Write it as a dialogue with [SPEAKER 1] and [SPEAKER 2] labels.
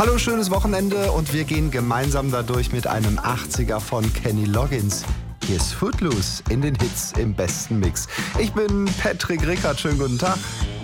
[SPEAKER 1] Hallo, schönes Wochenende und wir gehen gemeinsam dadurch mit einem 80er von Kenny Loggins. Hier ist Footloose in den Hits im besten Mix. Ich bin Patrick Rickard, schönen guten Tag.